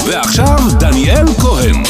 ועכשיו דניאל כהן.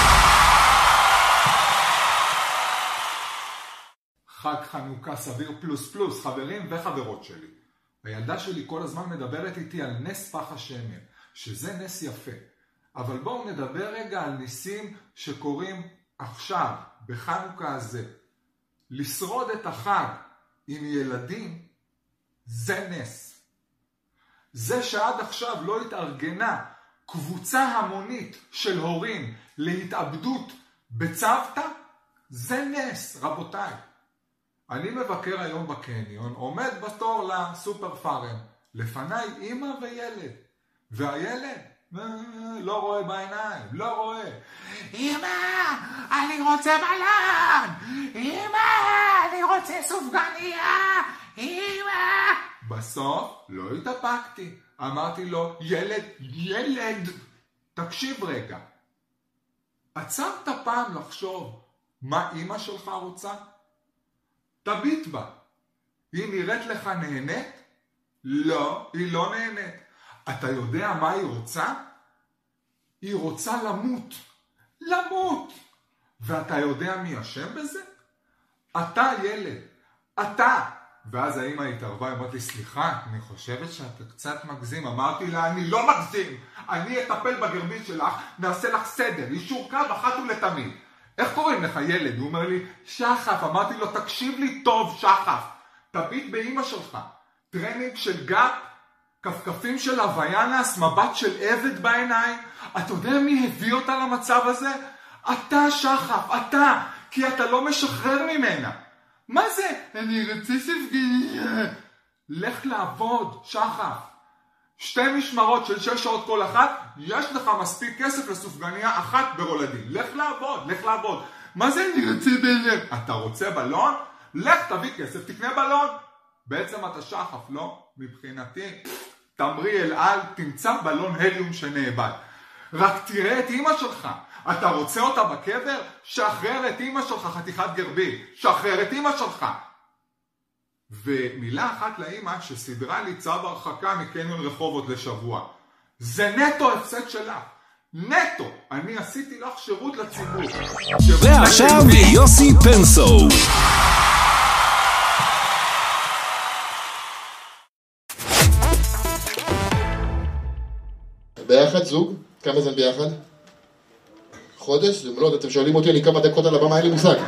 חג חנוכה סביר פלוס פלוס, חברים וחברות שלי. הילדה שלי כל הזמן מדברת איתי על נס פח השמן, שזה נס יפה. אבל בואו נדבר רגע על ניסים שקורים עכשיו, בחנוכה הזה. לשרוד את החג עם ילדים, זה נס. זה שעד עכשיו לא התארגנה קבוצה המונית של הורים להתאבדות בצוותא, זה נס, רבותיי. אני מבקר היום בקניון, עומד בתור לסופר פארם, לפניי אמא וילד, והילד לא רואה בעיניים, לא רואה. אמא, אני רוצה בלון, אמא, אני רוצה סופגניה, אמא. בסוף לא התאפקתי, אמרתי לו, ילד, תקשיב רגע. עצרת פעם לחשוב מה אמא שלך רוצה? תביט בה. היא נראית לך נהנית? לא, היא לא נהנית. אתה יודע מה היא רוצה? היא רוצה למות. למות. ואתה יודע מי אשם בזה? אתה ילד. אתה. ואז האמא התערבה, אמרת לי, סליחה, אני חושבת שאתה קצת מגזים. אמרתי לה, אני לא מגזים. אני אטפל בגרבית שלך, נעשה לך סדר, יישור קו אחת ולתמיד. איך קוראים לך ילד? הוא אומר לי, שחף. אמרתי לו, תקשיב לי טוב, שחף. תביט באמא שלך. טרנינג של גאפ, כפכפים של הוויאנס, מבט של עבד בעיניים. אתה יודע מי הביא אותה למצב הזה? אתה, שחף, אתה. כי אתה לא משחרר ממנה. מה זה? אני רוצה ספגניה. לך לעבוד, שחף. 2 משמרות של 6 שעות כל אחת, יש לך מספיק כסף לסופגניה אחת ברולדין. לך לעבוד, לך לעבוד. מה זה אני רוצה בלון? אתה רוצה בלון? לך תביא כסף, תקנה בלון. בעצם אתה שחף, לא? מבחינתי, תמרי אל על, תמצא בלון הליום שנאבד. רק תראה את אמא שלך. אתה רוצה אותה בקבר? שחרר את אמא שלך, חתיכת גרבי. שחרר את אמא שלך. ומילה אחת לאמא שסדרה לי צו הרחקה מקניון רחובות לשבוע. זה נטו הפסד שלך. נטו. אני עשיתי לך שירות לציבור. ועכשיו יוסי פנסו. ביחד זוג? כמה זמן ביחד? חודש? לא יודע, אתם שואלים אותי, אני כמה דקות על הבמה, אין לי מושג.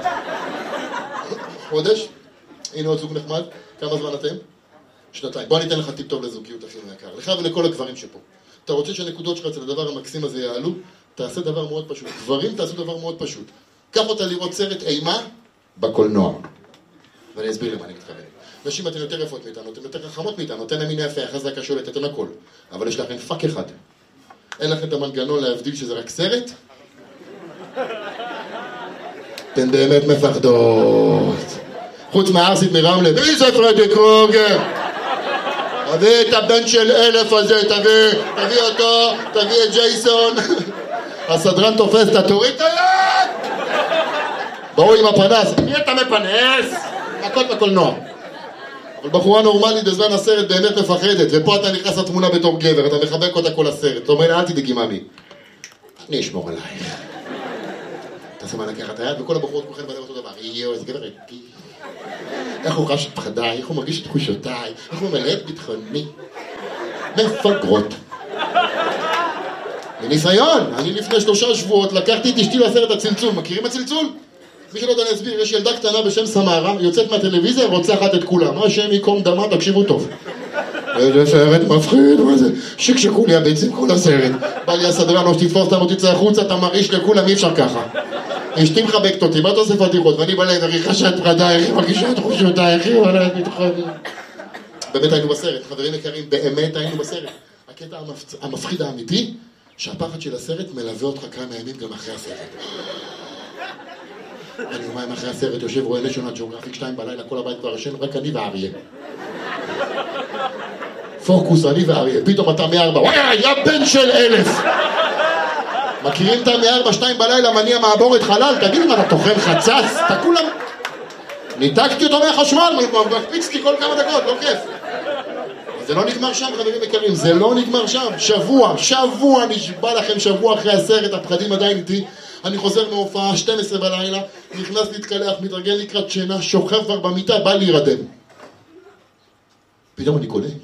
חודש? הנה עוד זוג נחמד. כמה זמן אתם? 2. בוא אני אתן לך טיפ טוב לזוגיות, אחי יקר. לך ולכל הגברים שפה. אתה רוצה שהנקודות שלך אצל הדבר המקסים הזה יעלו? תעשה דבר מאוד פשוט. גברים תעשו דבר מאוד פשוט. קח אותה לראות סרט אימה בקולנוע. ואני אסביר למה אני מתכוון. נשים אתן יותר יפות מאיתנו, אתן יותר חכמות מאיתנו, אתן המין יפה, אחרי זה הקשולת, אתן הכל. אבל יש לכם פאק אחד. אין לכם את המנגנון להבדיל שזה רק סרט? אתן באמת מפחדות. חוץ מהארסית מרמלה, מי זה פרדי קרוגר? תביא את הבן של 1000 הזה, תביא אותו, תביא את ג'ייסון. הסדרן תופס, אתה תוריד את היד! ברור עם הפנס, מי אתה מפנס? הכל בקולנוע. אבל בחורה נורמלית בזמן הסרט באמת מפחדת, ופה אתה נכנס לתמונה בתור גבר, אתה מחבק אותה כל הסרט. אתה אומר לה, אל תדאגי ממי. אני אשמור עלייך. אתה שמה לקחת את היד, וכל הבחורות כולכן בדרך אותו דבר. יואו, איזה גבר ערכי. איך הוא חש את פחדיי, איך הוא מרגיש את תחושותיי, איך הוא ממלא את ביטחוני. מפגרות. בניסיון, אני לפני 3 שבועות לקחתי את אשתי לסרט הצלצול. מכירים הצלצול? מי שלא יודע אני אסביר, יש ילדה קטנה בשם סמרה, יוצאת מהטלוויזיה, רוצחת את כולם. מה השם יקום דמה, תקשיבו טוב. איזה סרט מפחיד, מה זה? שקשקו לי הביצים כל הסרט. בא לי הסדרן, או שתתפוס אותם או תצא החוצה, אתה מרעיש לכולם, אי אפשר ככה. אשתי מחבקת אותי, מה אתה עושה פתיחות? ואני בא להם, היא חשה את פחדייך, היא מרגישה את תחושותייך, היא מלא את ביטחוני. באמת היינו בסרט, חברים יקרים, באמת היינו בסרט. הקטע המפחיד האמיתי, שהפחד של הסרט מלווה אותך כמה ימים גם אחרי הסרט. אני יומיים אחרי הסרט יושב רואה נשיונל ג'אוגרפיק 2 בלילה, כל הבית כבר ישן, רק אני ואריה. פוקוס, אני ואריה, פתאום אתה מ4, וואי, היה בן של 1000. מכירים את מ4, 2 בלילה, מניע מעבורת חלל, תגיד מה, אתה תוכן חצץ? אתה כולם... ניתקתי אותו מהחשמל, מקפיצתי כל כמה דקות, לא כיף. אז זה לא נגמר שם, חברים יקרים, זה לא נגמר שם. שבוע, נשבע לכם, שבוע אחרי הסרט, הפחדים עדיין איתי. אני חוזר מהופעה, 12 בלילה, נכנס להתקלח, מתרגל לקראת שינה, שוכב כבר במיטה, בא להירדם. פתאום אני קולט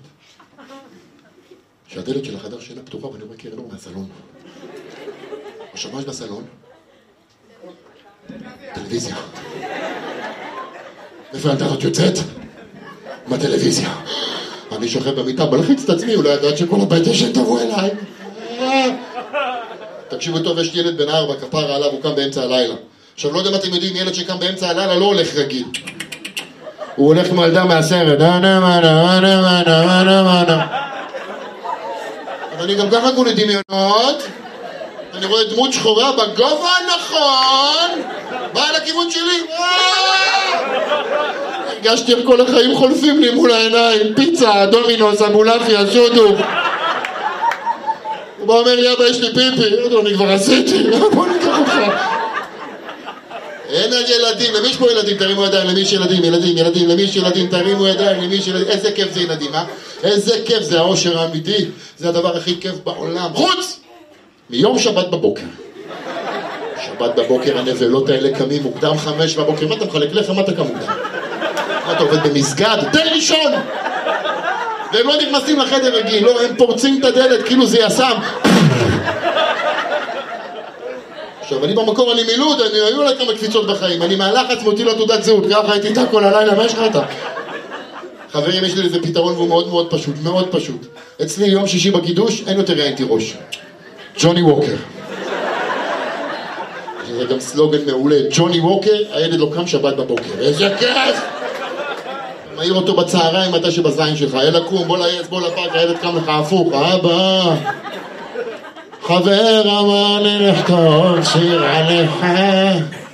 שהדלת של החדר שינה פתוחה, ואני רואה קרן אור מהסלון. עכשיו, מה יש בסלון? טלוויזיה. איפה ילדה הזאת יוצאת? מהטלוויזיה. אני שוכב במיטה, בלחיץ את עצמי, אולי ידעת שכל הבית ישן תבוא אליי. תקשיבו טוב, יש ילד בן 4, כפרה עליו, הוא קם באמצע הלילה. עכשיו, לא יודע אם אתם יודעים, ילד שקם באמצע הלילה לא הולך רגיל. הוא הולך כמו ילדה מהסרט. אז אני גם ככה כולי דמיונות. אני רואה דמות שחורה בגובה הנכון. באה לכיוון שלי. הרגשתי איך כל החיים חולפים לי מול העיניים. פיצה, דומינוס, אמבולפיה, זודו. הוא בא אומר לי, אבא, יש לי פיפי. אני כבר עשיתי. בוא ניקח אותך. אין על ילדים, למי יש פה ילדים? תרימו ידיים, למי יש ילדים, למי יש ילדים, תרימו ידיים, למי יש ילדים. איזה כיף זה ילדים, אה? איזה כיף, זה האושר האמיתי. זה הדבר הכי כיף בעולם. חוץ! מיום שבת בבוקר. שבת בבוקר הנבלות האלה קמים מוקדם 5 בבוקר. מה אתה מחלק לך? מה אתה קם מוקדם? מה אתה עובד במסגד? תן לישון! והם לא נכנסים לחדר רגיל, לא, הם פורצים את הדלת כאילו זה יסם. עכשיו, אני במקור, אני מילוד, היו לה כמה קפיצות בחיים. אני מהלחץ מותי לו תעודת זהות, ככה הייתי איתה כל הלילה, מה יש לך אתה? חברים, יש לי איזה פתרון והוא מאוד מאוד פשוט, מאוד פשוט. אצלי יום שישי בקידוש, אין יותר ראיינתי ראש. ג'וני ווקר. זה גם סלוגן מעולה. ג'וני ווקר, הילד לא קם שבת בבוקר. איזה כיף! מעיר אותו בצהריים, מתי שבזין שלך. יאללה קום, בוא לעץ, בוא לפארק, הילד קם לך הפוך. אבא! חבר אמר לי לכתוב שיר עליך